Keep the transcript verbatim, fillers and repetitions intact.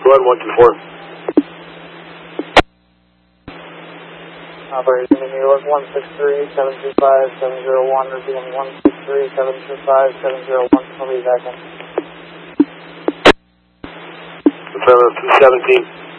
Go ahead, one two four. Operator New York, one six three, seven two five, seven zero one, repeating one six three, seven two five, seven zero one, I'll be back in. Affirmative two seventeen.